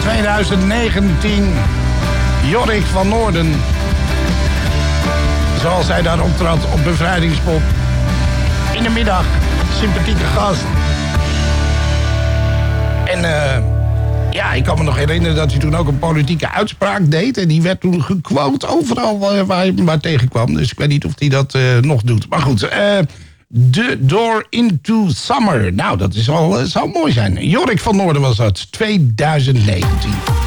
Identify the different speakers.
Speaker 1: 2019. Jorik van Noorden. Zoals hij daar optrad op Bevrijdingspop. In de middag. Sympathieke gast. En ja, ik kan me nog herinneren dat hij toen ook een politieke uitspraak deed. En die werd toen gequote overal waar hij maar tegenkwam. Dus ik weet niet of hij dat nog doet. Maar goed, The Door into Summer. Nou, dat zou mooi zijn. Jorik van Noorden was dat, 2019.